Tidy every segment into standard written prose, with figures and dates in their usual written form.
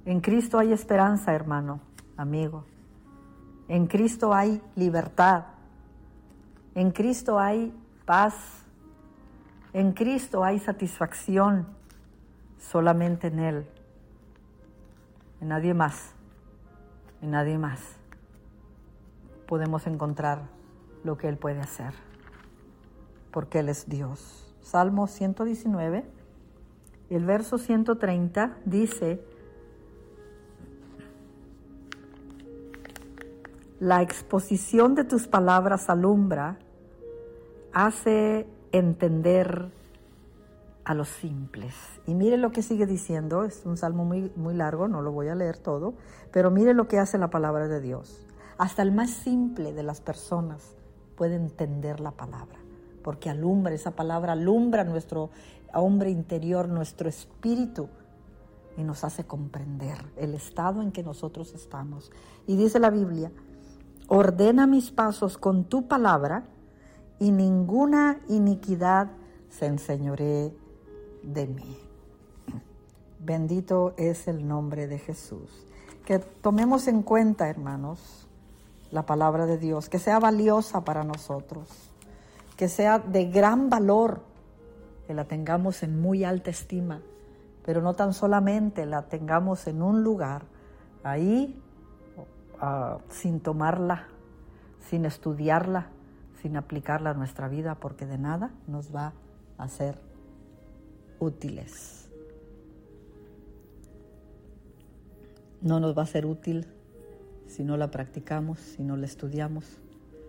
En Cristo hay esperanza, hermano, amigo. En Cristo hay libertad. En Cristo hay paz. En Cristo hay satisfacción. Solamente en Él. En nadie más. En nadie más podemos encontrar lo que Él puede hacer. Porque Él es Dios. Salmo 119, el verso 130 dice: la exposición de tus palabras alumbra, hace entender a los simples. Y mire lo que sigue diciendo, es un salmo muy largo, no lo voy a leer todo, pero mire lo que hace la palabra de Dios. Hasta el más simple de las personas puede entender la palabra, porque alumbra, esa palabra alumbra nuestro hombre interior, nuestro espíritu, y nos hace comprender el estado en que nosotros estamos. Y dice la Biblia: ordena mis pasos con tu palabra, y ninguna iniquidad se enseñoree de mí. Bendito es el nombre de Jesús. Que tomemos en cuenta, hermanos, la palabra de Dios, que sea valiosa para nosotros, que sea de gran valor, que la tengamos en muy alta estima, pero no tan solamente la tengamos en un lugar, ahí, sin tomarla, sin estudiarla, sin aplicarla a nuestra vida, porque de nada nos va a ser útiles. No nos va a ser útil si no la practicamos, si no la estudiamos.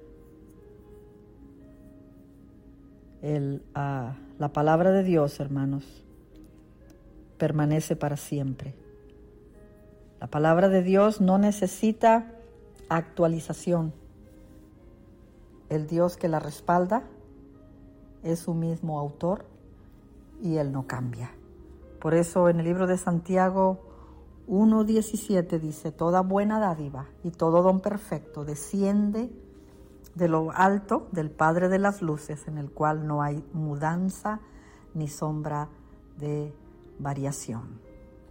La palabra de Dios, hermanos, permanece para siempre. La palabra de Dios no necesita actualización. El Dios que la respalda es su mismo autor y Él no cambia. Por eso en el libro de Santiago 1:17 dice: toda buena dádiva y todo don perfecto desciende de lo alto del Padre de las luces, en el cual no hay mudanza ni sombra de variación.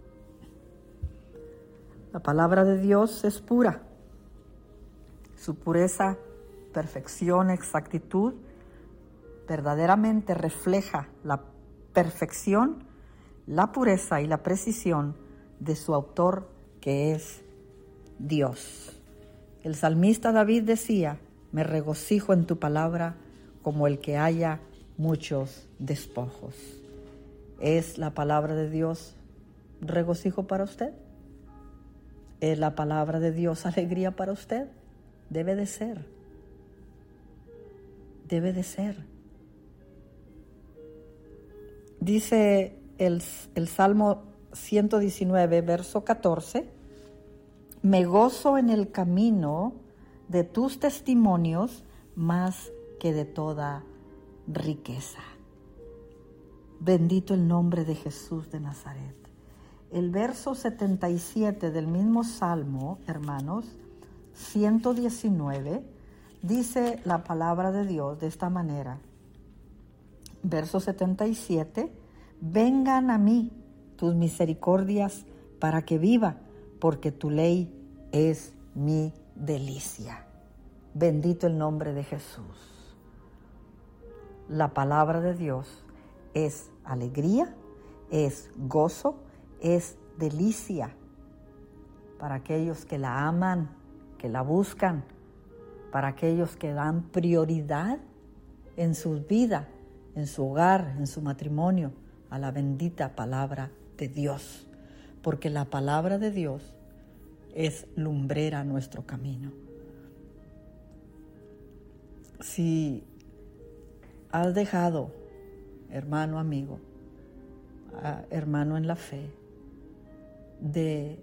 La palabra de Dios es pura. Su pureza, perfección, exactitud, verdaderamente refleja la perfección, la pureza y la precisión de su autor, que es Dios. El salmista David decía: me regocijo en tu palabra como el que haya muchos despojos. ¿Es la palabra de Dios regocijo para usted? ¿Es la palabra de Dios alegría para usted? Debe de ser. Debe de ser. Dice el Salmo 119, verso 14: me gozo en el camino de tus testimonios más que de toda riqueza. Bendito el nombre de Jesús de Nazaret. El verso 77 del mismo Salmo, hermanos, 119, dice la palabra de Dios de esta manera. Verso 77: vengan a mí tus misericordias para que viva, porque tu ley es mi delicia. Bendito el nombre de Jesús. La palabra de Dios es alegría, es gozo, es delicia para aquellos que la aman, que la buscan, para aquellos que dan prioridad en su vida, en su hogar, en su matrimonio, a la bendita palabra de Dios, porque la palabra de Dios es lumbrera a nuestro camino. Si has dejado, hermano, amigo, hermano en la fe, de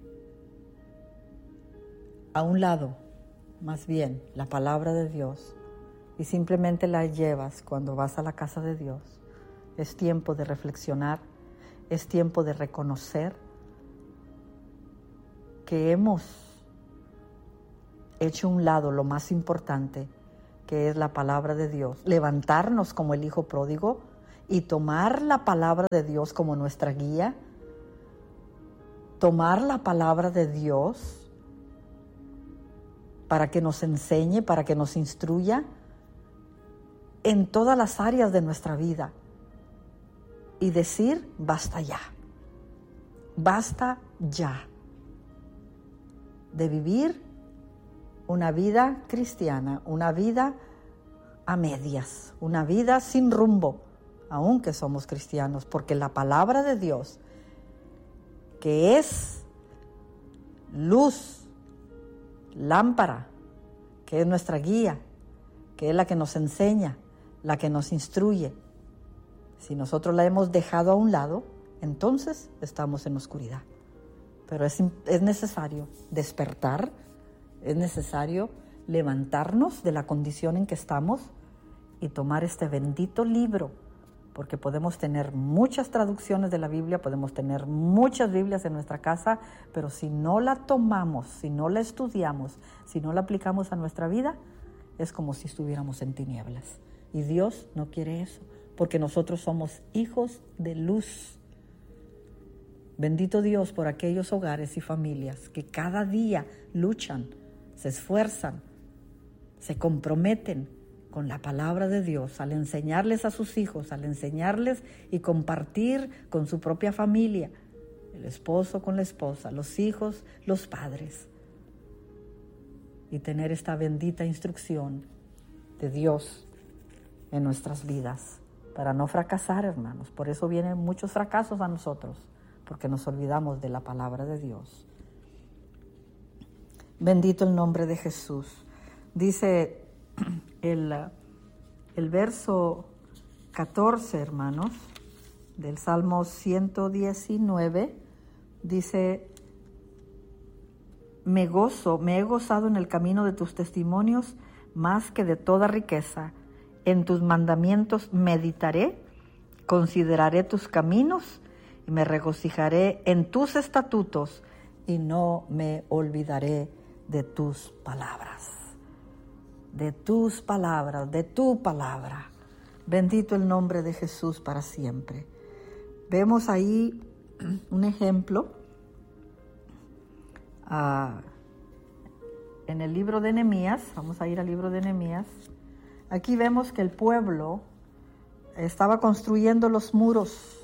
a un lado, más bien, la palabra de Dios, y simplemente la llevas cuando vas a la casa de Dios, es tiempo de reflexionar, es tiempo de reconocer que hemos hecho a un lado lo más importante, que es la palabra de Dios, levantarnos como el hijo pródigo y tomar la palabra de Dios como nuestra guía, tomar la palabra de Dios para que nos enseñe, para que nos instruya en todas las áreas de nuestra vida y decir, basta ya de vivir una vida cristiana, una vida a medias, una vida sin rumbo, aunque somos cristianos, porque la palabra de Dios, que es luz, lámpara, que es nuestra guía, que es la que nos enseña, la que nos instruye, si nosotros la hemos dejado a un lado, entonces estamos en oscuridad. Pero es necesario despertar, es necesario levantarnos de la condición en que estamos y tomar este bendito libro, porque podemos tener muchas traducciones de la Biblia, podemos tener muchas Biblias en nuestra casa, pero si no la tomamos, si no la estudiamos, si no la aplicamos a nuestra vida, es como si estuviéramos en tinieblas. Y Dios no quiere eso, porque nosotros somos hijos de luz. Bendito Dios por aquellos hogares y familias que cada día luchan, se esfuerzan, se comprometen con la palabra de Dios al enseñarles a sus hijos, al enseñarles y compartir con su propia familia, el esposo con la esposa, los hijos, los padres, y tener esta bendita instrucción de Dios en nuestras vidas para no fracasar, hermanos. Por eso vienen muchos fracasos a nosotros, porque nos olvidamos de la palabra de Dios. Bendito el nombre de Jesús. Dice el verso 14, hermanos, del Salmo 119, dice: me he gozado en el camino de tus testimonios más que de toda riqueza. En tus mandamientos meditaré, consideraré tus caminos y me regocijaré en tus estatutos y no me olvidaré de tus palabras. De tus palabras, de tu palabra. Bendito el nombre de Jesús para siempre. Vemos ahí un ejemplo en el libro de Nehemías. Vamos a ir al libro de Nehemías. Aquí vemos que el pueblo estaba construyendo los muros.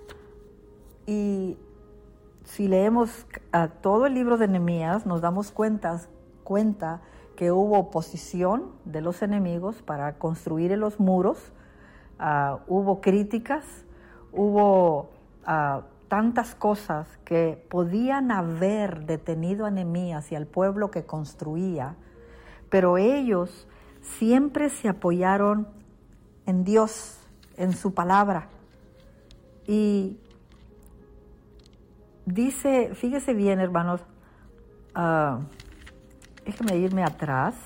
Y si leemos todo el libro de Nehemías, nos damos cuenta que hubo oposición de los enemigos para construir los muros. Hubo críticas, hubo tantas cosas que podían haber detenido a Nehemías y al pueblo que construía, pero ellos siempre se apoyaron en Dios, en su palabra. Y dice, fíjese bien, hermanos, déjeme irme atrás.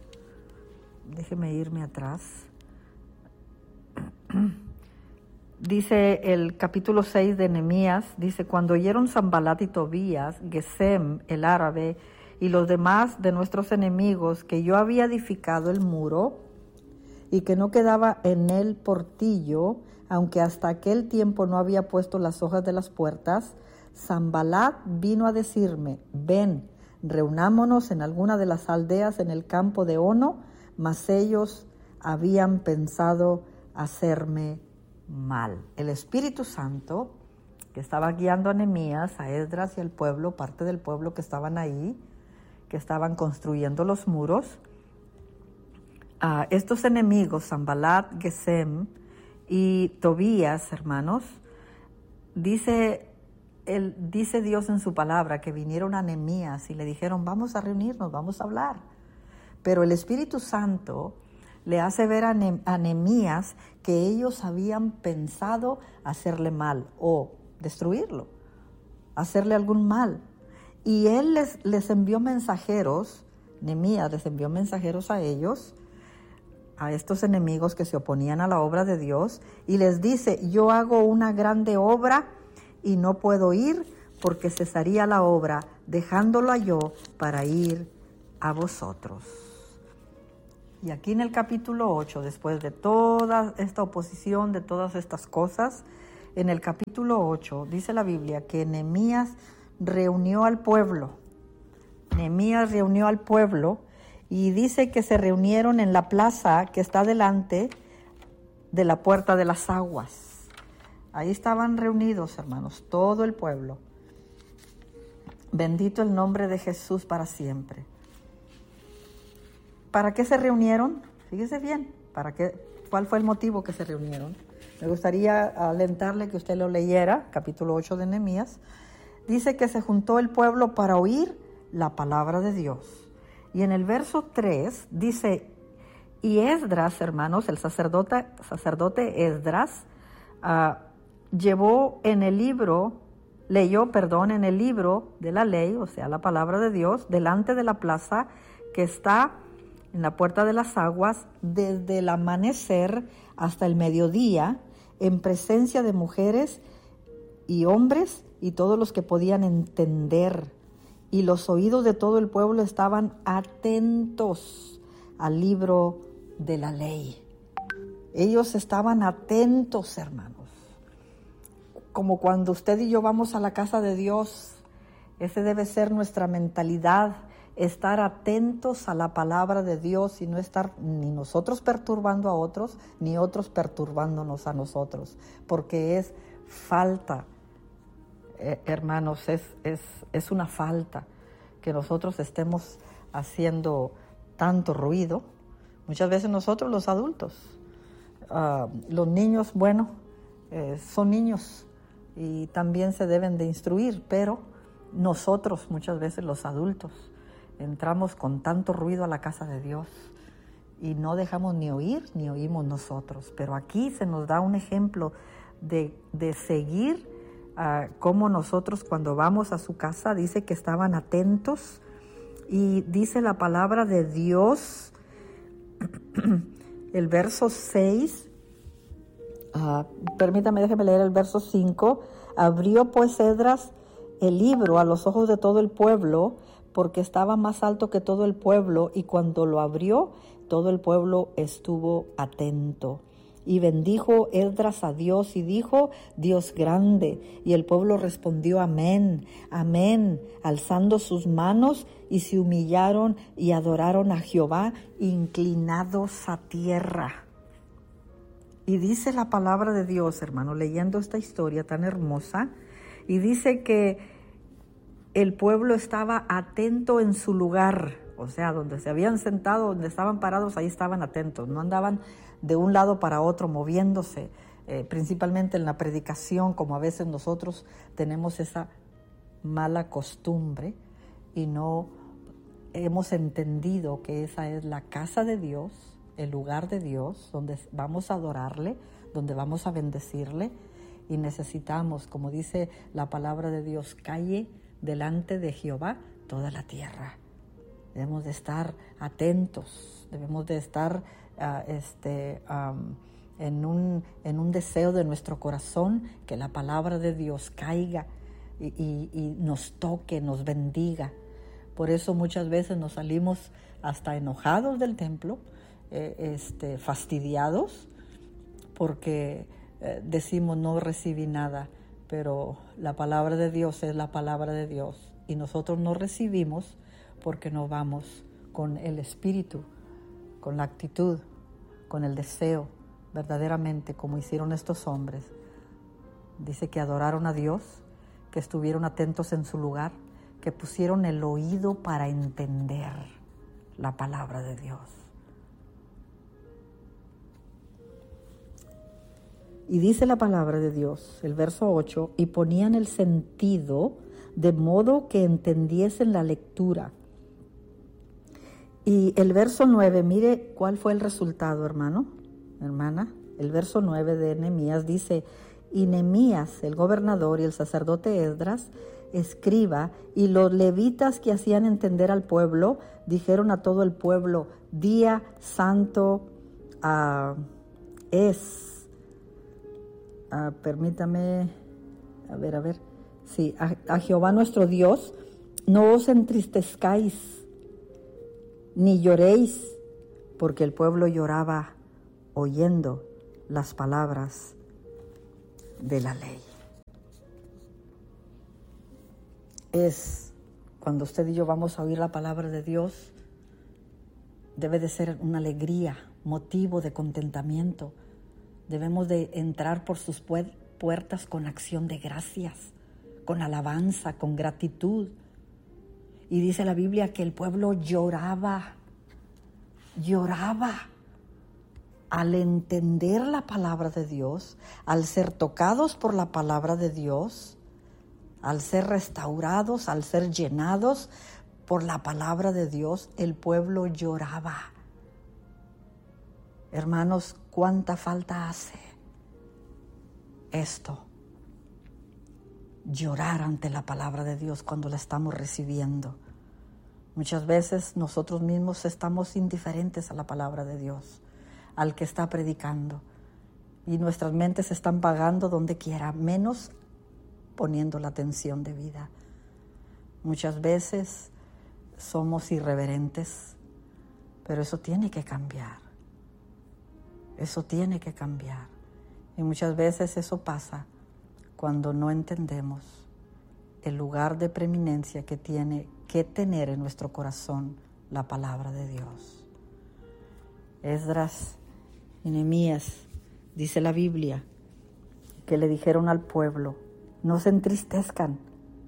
Dice el capítulo 6 de Nehemías, dice: cuando oyeron Sanbalat y Tobías, Gesem el árabe y los demás de nuestros enemigos que yo había edificado el muro y que no quedaba en él portillo, aunque hasta aquel tiempo no había puesto las hojas de las puertas, Sanbalat vino a decirme: ven, reunámonos en alguna de las aldeas en el campo de Ono, mas ellos habían pensado hacerme mal. El Espíritu Santo, que estaba guiando a Nehemías, a Esdras y al pueblo, parte del pueblo que estaban ahí, que estaban construyendo los muros, estos enemigos, Sanbalat, Gesem y Tobías, hermanos, dice Dios en su palabra que vinieron a Nehemías y le dijeron: vamos a reunirnos, vamos a hablar. Pero el Espíritu Santo le hace ver a Nehemías que ellos habían pensado hacerle mal o destruirlo, hacerle algún mal. Y él les envió mensajeros, Nehemías les envió mensajeros a ellos, a estos enemigos que se oponían a la obra de Dios, y les dice: yo hago una grande obra y no puedo ir porque cesaría la obra, dejándola yo para ir a vosotros. Y aquí en el capítulo 8, después de toda esta oposición, de todas estas cosas, en el capítulo 8 dice la Biblia que Nehemías reunió al pueblo. Nehemías reunió al pueblo y dice que se reunieron en la plaza que está delante de la puerta de las aguas. Ahí estaban reunidos, hermanos, todo el pueblo. Bendito el nombre de Jesús para siempre. ¿Para qué se reunieron? Fíjese bien, ¿cuál fue el motivo que se reunieron? Me gustaría alentarle que usted lo leyera, capítulo 8 de Nehemías. Dice que se juntó el pueblo para oír la palabra de Dios. Y en el verso 3 dice, y Esdras, hermanos, el sacerdote Esdras, leyó en el libro de la ley, o sea, la palabra de Dios, delante de la plaza que está en la puerta de las aguas, desde el amanecer hasta el mediodía, en presencia de mujeres y hombres y todos los que podían entender. Y los oídos de todo el pueblo estaban atentos al libro de la ley. Ellos estaban atentos, hermanos. Como cuando usted y yo vamos a la casa de Dios, ese debe ser nuestra mentalidad, estar atentos a la palabra de Dios y no estar ni nosotros perturbando a otros, ni otros perturbándonos a nosotros, porque es falta, hermanos, es una falta que nosotros estemos haciendo tanto ruido. Muchas veces nosotros los adultos, los niños, son niños y también se deben de instruir, pero nosotros muchas veces los adultos entramos con tanto ruido a la casa de Dios y no dejamos ni oír ni oímos nosotros. Pero aquí se nos da un ejemplo de seguir cómo nosotros cuando vamos a su casa, dice que estaban atentos y dice la palabra de Dios, el verso 6, déjeme leer el verso 5. Abrió pues Esdras el libro a los ojos de todo el pueblo, porque estaba más alto que todo el pueblo, y cuando lo abrió, todo el pueblo estuvo atento. Y bendijo Esdras a Dios y dijo, Dios grande. Y el pueblo respondió, amén, amén, alzando sus manos, y se humillaron y adoraron a Jehová, inclinados a tierra. Y dice la palabra de Dios, hermano, leyendo esta historia tan hermosa, y dice que el pueblo estaba atento en su lugar, o sea, donde se habían sentado, donde estaban parados, ahí estaban atentos, no andaban de un lado para otro moviéndose, principalmente en la predicación, como a veces nosotros tenemos esa mala costumbre y no hemos entendido que esa es la casa de Dios, el lugar de Dios, donde vamos a adorarle, donde vamos a bendecirle, y necesitamos, como dice la palabra de Dios, calle delante de Jehová toda la tierra. Debemos de estar atentos, debemos de estar en un deseo de nuestro corazón que la palabra de Dios caiga y nos toque, nos bendiga. Por eso muchas veces nos salimos hasta enojados del templo, fastidiados, porque decimos no recibí nada, pero la palabra de Dios es la palabra de Dios y nosotros no recibimos porque no vamos con el espíritu, con la actitud, con el deseo, verdaderamente como hicieron estos hombres. Dice que adoraron a Dios, que estuvieron atentos en su lugar, que pusieron el oído para entender la palabra de Dios. Y dice la palabra de Dios, el verso 8, y ponían el sentido de modo que entendiesen la lectura. Y el verso 9, mire cuál fue el resultado, hermana. El verso 9 de Nehemías dice, y Nehemías, el gobernador, y el sacerdote Esdras, escriba, y los levitas que hacían entender al pueblo, dijeron a todo el pueblo, día santo es. Permítame, sí, a Jehová nuestro Dios, no os entristezcáis, ni lloréis, porque el pueblo lloraba oyendo las palabras de la ley. es cuando usted y yo vamos a oír la palabra de Dios, debe de ser una alegría, motivo de contentamiento. Debemos de entrar por sus puertas con acción de gracias, con alabanza, con gratitud. Y dice la Biblia que el pueblo lloraba al entender la palabra de Dios, al ser tocados por la palabra de Dios, al ser restaurados, al ser llenados por la palabra de Dios, el pueblo lloraba. Hermanos, ¿cuánta falta hace esto? Llorar ante la palabra de Dios cuando la estamos recibiendo. Muchas veces nosotros mismos estamos indiferentes a la palabra de Dios, al que está predicando, y nuestras mentes están vagando donde quiera, menos poniendo la atención debida. Muchas veces somos irreverentes, pero eso tiene que cambiar. Eso tiene que cambiar. Y muchas veces eso pasa cuando no entendemos el lugar de preeminencia que tiene que tener en nuestro corazón la palabra de Dios. Esdras y Nehemías, dice la Biblia, que le dijeron al pueblo: no se entristezcan,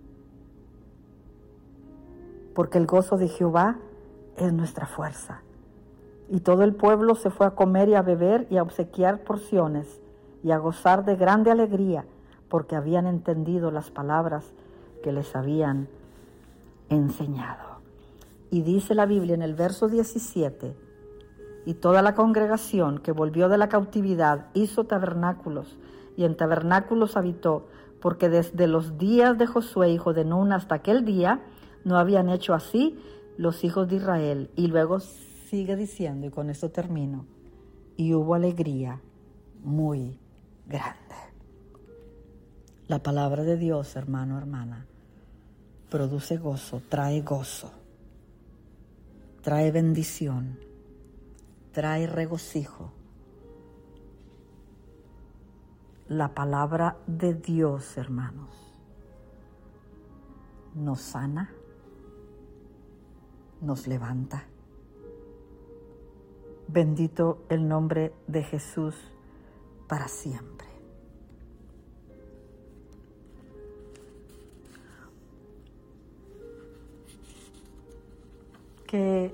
porque el gozo de Jehová es nuestra fuerza. Y todo el pueblo se fue a comer y a beber y a obsequiar porciones y a gozar de grande alegría, porque habían entendido las palabras que les habían enseñado. Y dice la Biblia en el verso 17: y toda la congregación que volvió de la cautividad hizo tabernáculos, y en tabernáculos habitó, porque desde los días de Josué, hijo de Nun, hasta aquel día, no habían hecho así los hijos de Israel. Y luego sigue diciendo, y con esto termino: y hubo alegría muy grande. La palabra de Dios, hermano, hermana, produce gozo, trae bendición, trae regocijo. La palabra de Dios, hermanos, nos sana, nos levanta. Bendito el nombre de Jesús para siempre. Que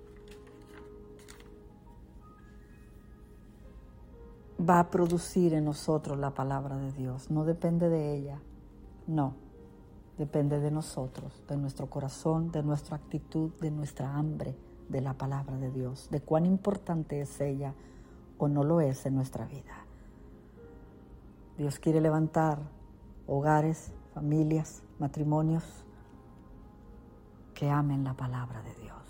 va a producir en nosotros la palabra de Dios. No depende de ella, no. Depende de nosotros, de nuestro corazón, de nuestra actitud, de nuestra hambre de la palabra de Dios, de cuán importante es ella o no lo es en nuestra vida. Dios quiere levantar hogares, familias, matrimonios que amen la palabra de Dios.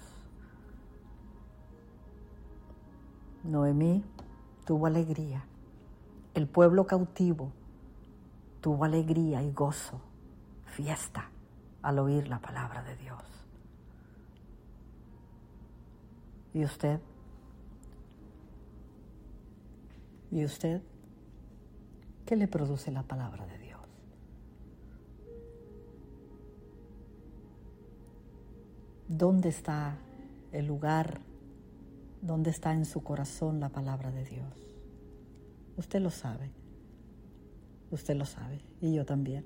Noemí tuvo alegría. El pueblo cautivo tuvo alegría y gozo, fiesta, al oír la palabra de Dios. ¿Y usted? ¿Y usted? ¿Qué le produce la palabra de Dios? ¿Dónde está el lugar? ¿Dónde está en su corazón la palabra de Dios? Usted lo sabe. Usted lo sabe. Y yo también.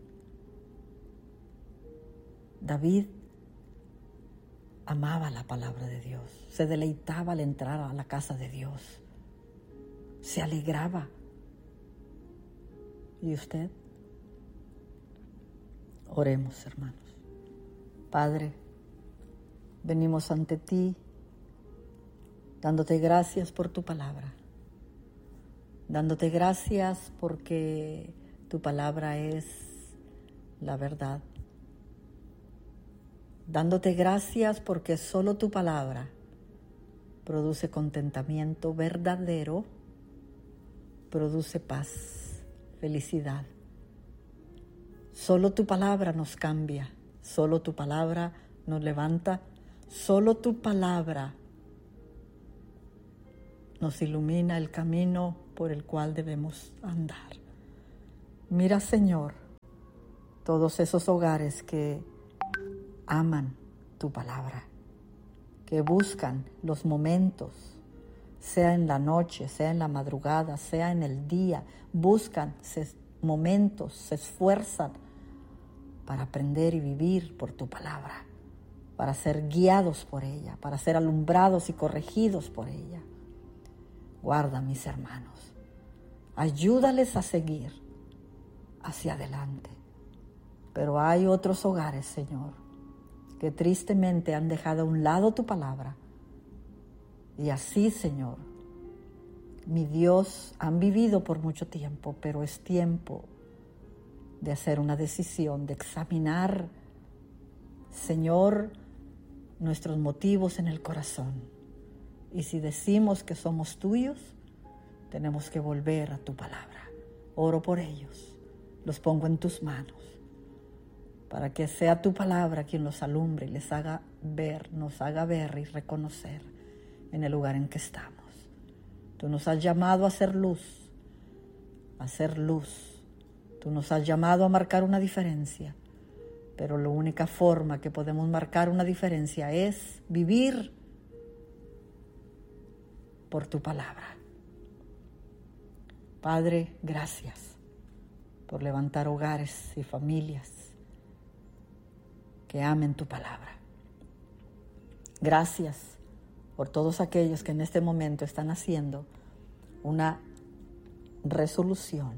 David amaba la palabra de Dios. Se deleitaba al entrar a la casa de Dios. Se alegraba. ¿Y usted? Oremos, hermanos. Padre, venimos ante ti dándote gracias por tu palabra, dándote gracias porque tu palabra es la verdad, dándote gracias porque solo tu palabra produce contentamiento verdadero, produce paz, felicidad. Solo tu palabra nos cambia, solo tu palabra nos levanta, solo tu palabra nos ilumina el camino por el cual debemos andar. Mira, Señor, todos esos hogares que aman tu palabra, que buscan los momentos, sea en la noche, sea en la madrugada, sea en el día, buscan momentos, se esfuerzan para aprender y vivir por tu palabra, para ser guiados por ella, para ser alumbrados y corregidos por ella. Guarda a mis hermanos, ayúdales a seguir hacia adelante. Pero hay otros hogares, Señor, que tristemente han dejado a un lado tu palabra. Y así, Señor, mi Dios, han vivido por mucho tiempo, pero es tiempo de hacer una decisión, de examinar, Señor, nuestros motivos en el corazón. Y si decimos que somos tuyos, tenemos que volver a tu palabra. Oro por ellos, los pongo en tus manos, para que sea tu palabra quien los alumbre y les haga ver, nos haga ver y reconocer en el lugar en que estamos. Tú nos has llamado a ser luz, a ser luz. Tú nos has llamado a marcar una diferencia, pero la única forma que podemos marcar una diferencia es vivir por tu palabra. Padre, gracias por levantar hogares y familias que amen tu palabra. Gracias por todos aquellos que en este momento están haciendo una resolución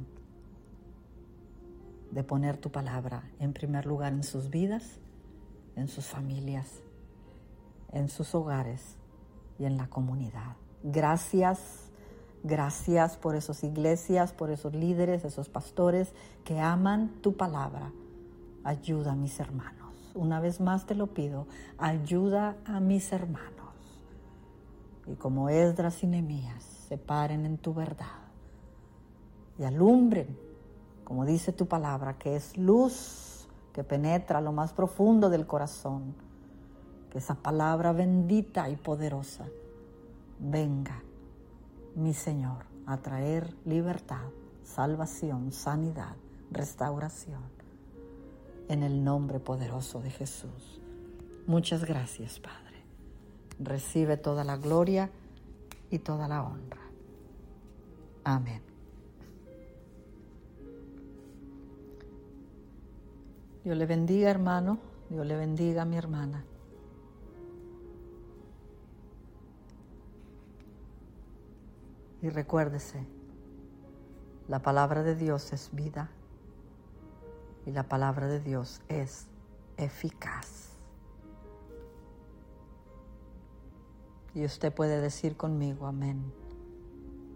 de poner tu palabra en primer lugar en sus vidas, en sus familias, en sus hogares y en la comunidad. Gracias, gracias por esas iglesias, por esos líderes, esos pastores que aman tu palabra. Ayuda a mis hermanos. Una vez más te lo pido, ayuda a mis hermanos. Y como Esdras y Nehemías, se paren en tu verdad y alumbren, como dice tu palabra, que es luz que penetra lo más profundo del corazón. Que esa palabra bendita y poderosa venga, mi Señor, a traer libertad, salvación, sanidad, restauración, en el nombre poderoso de Jesús. Muchas gracias, Padre. Recibe toda la gloria y toda la honra. Amén. Dios le bendiga, hermano. Dios le bendiga, mi hermana. Y recuérdese, la palabra de Dios es vida y la palabra de Dios es eficaz. Y usted puede decir conmigo, amén.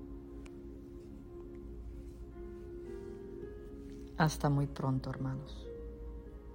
Hasta muy pronto, hermanos.